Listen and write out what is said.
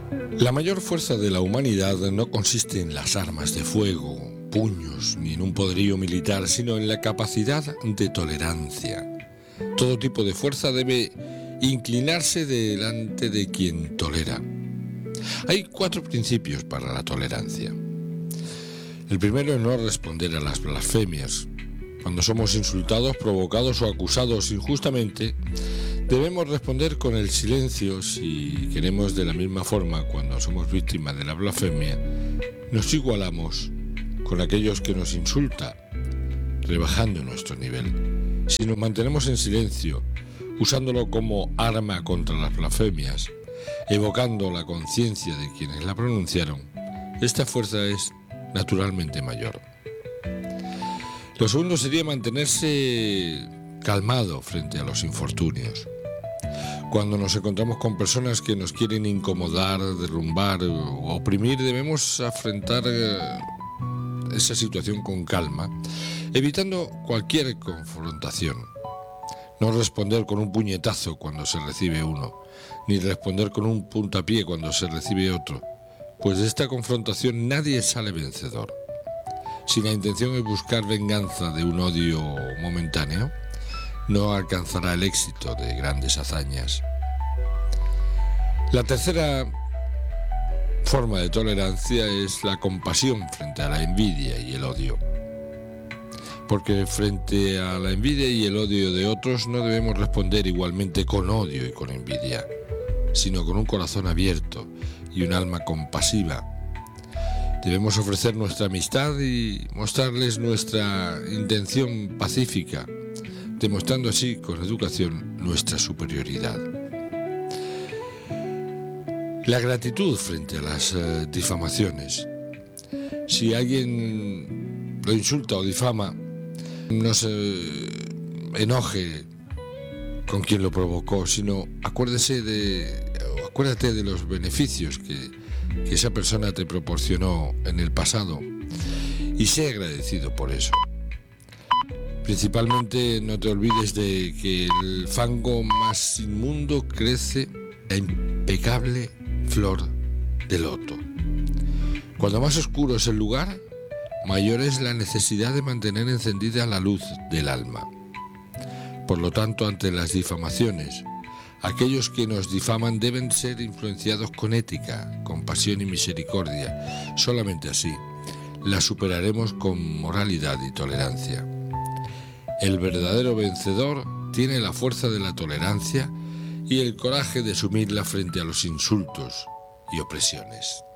La mayor fuerza de la humanidad no consiste en las armas de fuego, puños, ni en un poderío militar, sino en la capacidad de tolerancia. Todo tipo de fuerza debe inclinarse delante de quien tolera. Hay 4 principios para la tolerancia. El primero es no responder a las blasfemias. Cuando somos insultados, provocados o acusados injustamente, debemos responder con el silencio. Si queremos de la misma forma, cuando somos víctimas de la blasfemia, nos igualamos con aquellos que nos insultan, rebajando nuestro nivel. Si nos mantenemos en silencio, usándolo como arma contra las blasfemias, evocando la conciencia de quienes la pronunciaron, esta fuerza es naturalmente mayor. Lo segundo sería mantenerse calmado frente a los infortunios. Cuando nos encontramos con personas que nos quieren incomodar, derrumbar o oprimir, debemos afrontar esa situación con calma, evitando cualquier confrontación. No responder con un puñetazo cuando se recibe uno, ni responder con un puntapié cuando se recibe otro, pues de esta confrontación nadie sale vencedor. Si la intención es buscar venganza de un odio momentáneo, no alcanzará el éxito de grandes hazañas. La tercera forma de tolerancia es la compasión frente a la envidia y el odio. Porque frente a la envidia y el odio de otros no debemos responder igualmente con odio y con envidia, sino con un corazón abierto y un alma compasiva. Debemos ofrecer nuestra amistad y mostrarles nuestra intención pacífica, demostrando así con educación nuestra superioridad. La gratitud frente a las difamaciones. Si alguien lo insulta o difama, no se enoje con quien lo provocó, sino acuérdate de los beneficios que esa persona te proporcionó en el pasado y sé agradecido por eso. Principalmente no te olvides de que el fango más inmundo crece la impecable flor de loto. Cuando más oscuro es el lugar, mayor es la necesidad de mantener encendida la luz del alma. Por lo tanto, ante las difamaciones, aquellos que nos difaman deben ser influenciados con ética, compasión y misericordia. Solamente así la superaremos con moralidad y tolerancia. El verdadero vencedor tiene la fuerza de la tolerancia y el coraje de asumirla frente a los insultos y opresiones.